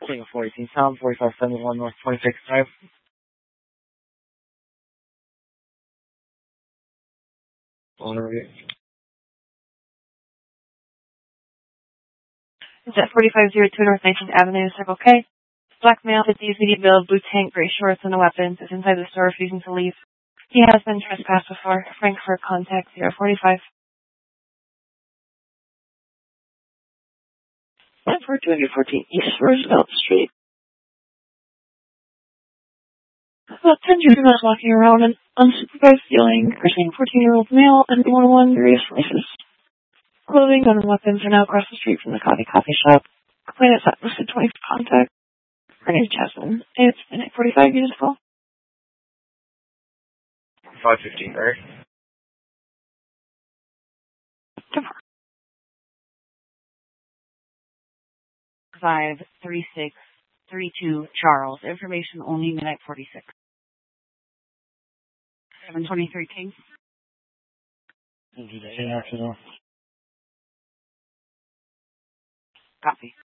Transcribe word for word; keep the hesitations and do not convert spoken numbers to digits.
King four eighteen Sound, forty-five seventy-one North twenty-sixth Drive. On review. It's at forty-five oh two North nineteenth Avenue, Circle K. Black male, fifties, medium build, blue tank, gray shorts, and no weapons, is inside the store refusing to leave. He has been trespassed before. Frankfurt, contact zero forty-five. For two fourteen East Roosevelt Street. About ten juveniles walking around and unsupervised stealing, cursing fourteen-year-old male and one oh one various places. Clothing, gun, and weapons are now across the street from the coffee coffee shop. Complainant is at listed twenty for contact. Her name is Jasmine. It's been at forty-five units full. five fifteen, right? five three six three two Charles. Information only, midnight forty-six. seven twenty-three King. We'll do that in afternoon. Copy.